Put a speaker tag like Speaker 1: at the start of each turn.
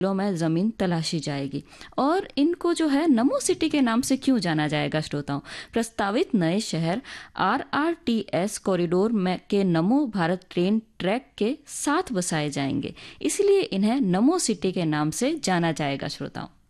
Speaker 1: में ज़मीन तलाशी जाएगी। और इनको जो है नमो सिटी के नाम से क्यों जाना जाएगा श्रोताओं? प्रस्तावित नए शहर RRTS कॉरिडोर में के नमो भारत ट्रेन ट्रैक के साथ बसाए जाएंगे, इसलिए इन्हें नमो सिटी के नाम से जाना जाएगा श्रोताओं।